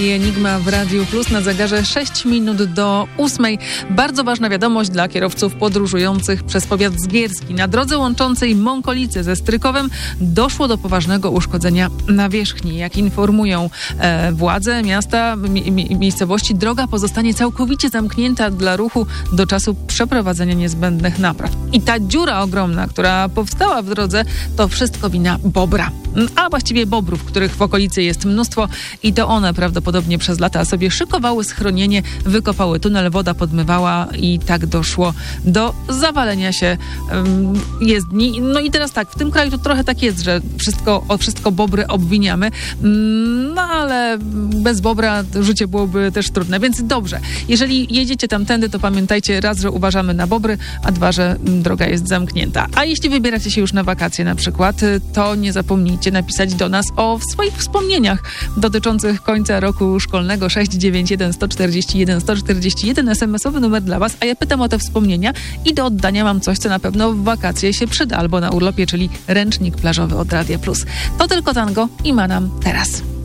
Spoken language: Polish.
Enigma w Radiu Plus na zegarze 6 minut do 8. Bardzo ważna wiadomość dla kierowców podróżujących przez powiat zgierski. Na drodze łączącej Mąkolice ze Strykowem doszło do poważnego uszkodzenia nawierzchni. Jak informują władze miasta, miejscowości, droga pozostanie całkowicie zamknięta dla ruchu do czasu przeprowadzenia niezbędnych napraw. I ta dziura ogromna, która powstała w drodze, to wszystko wina bobra. A właściwie bobrów, których w okolicy jest mnóstwo i to one prawdopodobnie przez lata sobie szykowały schronienie, wykopały tunel, woda podmywała i tak doszło do zawalenia się jezdni. No i teraz tak, w tym kraju to trochę tak jest, że wszystko bobry obwiniamy, no ale bez bobra życie byłoby też trudne, więc dobrze. Jeżeli jedziecie tamtędy, to pamiętajcie raz, że uważamy na bobry, a dwa, że droga jest zamknięta. A jeśli wybieracie się już na wakacje na przykład, to nie zapomnijcie napisać do nas o swoich wspomnieniach dotyczących końca roku szkolnego. 691 141 141 SMS-owy numer dla was, a ja pytam o te wspomnienia i do oddania mam coś, co na pewno w wakacje się przyda albo na urlopie, czyli ręcznik plażowy od Radia Plus. To tylko tango i ma nam teraz.